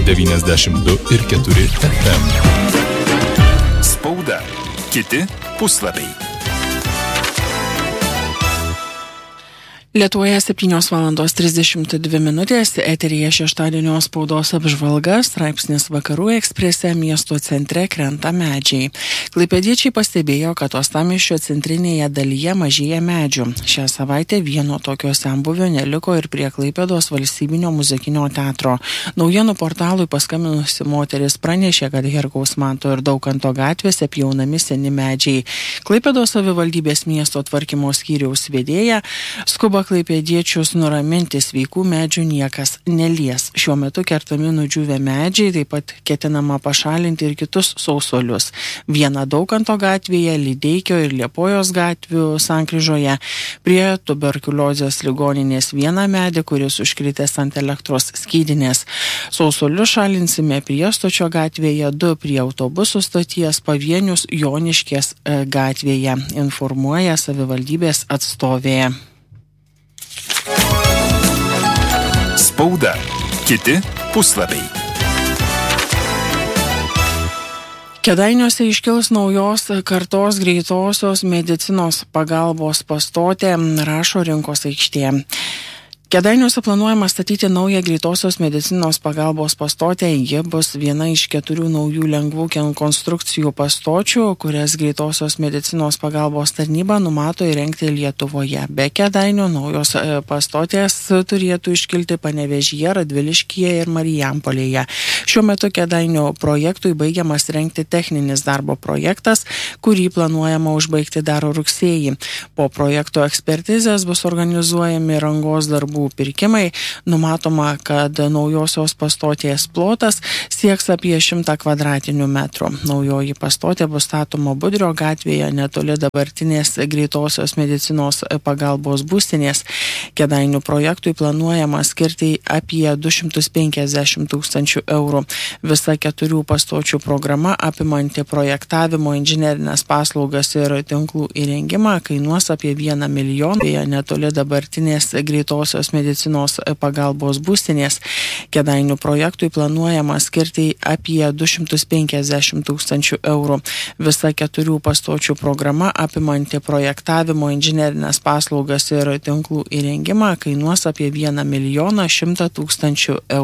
92,4 FM. Spauda. Kiti puslapiai. Lietuvoje 7:32, eteryje šeštadienio spaudos apžvalga, straipsnis Vakarų Eksprese, miesto centre krenta medžiai. Klaipėdiečiai pastebėjo, kad uostamiesčio centrinėje dalyje mažėja medžių. Šią savaitę vieno tokio senbuvio neliko ir prie Klaipėdos valstybinio muzikinio teatro. Naujienų portalui paskambinusi moteris pranešė, kad Herkaus Manto ir Daukanto gatvėse pjaunami seni medžiai. Klaipėdos savivaldybės miesto tvarkymo skyriaus vedėja skuba klaipėdiečius nuraminti, sveikų medžių niekas nelies. Šiuo metu kertami nudžiūvę medžiai, taip pat ketinama pašalinti ir kitus sausolius. Vieną Daukanto gatvėje, Lydeikio ir Liepojos gatvių sankryžoje, prie tuberkuliozės ligoninės vieną medį, kuris užkritęs ant elektros skydinės. Sausolius šalinsime Priestočio gatvėje, 2 prie autobusų stoties, pavienius Joniškės gatvėje, informuoja savivaldybės atstovė. Spauda. Kiti puslapiai. Kėdainiuose iškils naujos kartos greitosios medicinos pagalbos pastotė, rašo Rinkos aikštė. Kėdainiuose planuojama statyti naują greitosios medicinos pagalbos pastotę. Ji bus viena iš 4 naujų lengvų konstrukcijų pastočių, kurias greitosios medicinos pagalbos tarnyba numato įrengti Lietuvoje. Be Kėdainių naujos pastotės turėtų iškilti Panevėžyje, Radviliškyje ir Marijampolėje. Šiuo metu Kėdainių projektui baigiamas rengti techninis darbo projektas, kurį planuojama užbaigti dar rugsėjį. Po projekto ekspertizės bus organizuojami rangos darbų pirkimai. Numatoma, kad naujosios pastotės plotas sieks apie 100 kvadratinių metrų. Naujoji pastotė bus statoma Budrio gatvėje, netoli dabartinės greitosios medicinos pagalbos būstinės. Kėdainių projektui planuojama skirti apie 250 000 eurų. Visa 4 pastočių programa, apimanti projektavimo, inžinerinės paslaugas ir tinklų įrengimą, kainuos apie 1 milijoną, netoli dabartinės greitosios medicinos pagalbos būstinės. Kėdainių projektui planuojama skirti apie 250 000 eurų. Visa 4 pastočių programa, apimanti projektavimo, inžinerinės paslaugas ir tinklų įrengimą, kainuos apie 1 100 000 eurų.